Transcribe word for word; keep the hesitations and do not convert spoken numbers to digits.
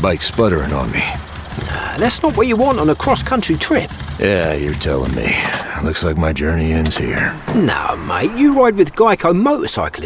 bike sputtering on me. Nah, that's not what you want on a cross-country trip. Yeah, you're telling me. Looks like my journey ends here. No, mate, you ride with Geico Motorcycle